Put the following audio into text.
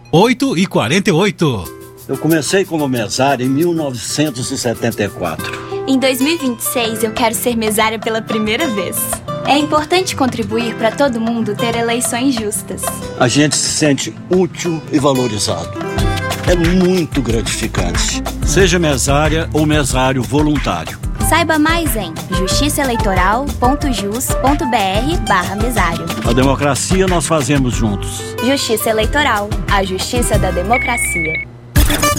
8h48. Eu comecei como mesária em 1974. Em 2026, eu quero ser mesária pela primeira vez. É importante contribuir para todo mundo ter eleições justas. A gente se sente útil e valorizado. É muito gratificante. Seja mesária ou mesário voluntário. Saiba mais em justiçaeleitoral.jus.br/mesário. A democracia nós fazemos juntos. Justiça Eleitoral, a justiça da democracia.